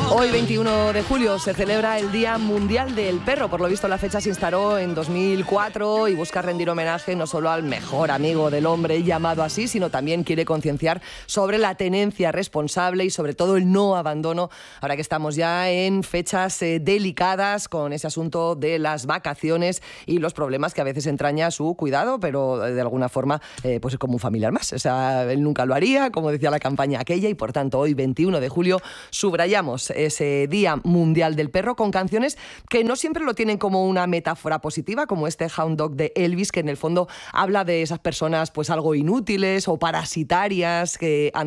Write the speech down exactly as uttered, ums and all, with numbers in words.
Hoy, veintiuno de julio, se celebra el Día Mundial del Perro. Por lo visto, la fecha se instaló en dos mil cuatro y busca rendir homenaje no solo al mejor amigo del hombre llamado así, sino también quiere concienciar sobre la tenencia responsable y sobre todo el no abandono, ahora que estamos ya en fechas eh, delicadas con ese asunto de las vacaciones y los problemas que a veces entraña su cuidado, pero de alguna forma eh, pues es como un familiar más. O sea, él nunca lo haría, como decía la campaña aquella, y por tanto hoy, veintiuno de julio, subrayamos ese Día Mundial del Perro con canciones que no siempre lo tienen como una metáfora positiva, como este Hound Dog de Elvis, que en el fondo habla de esas personas pues algo inútiles o parasitarias que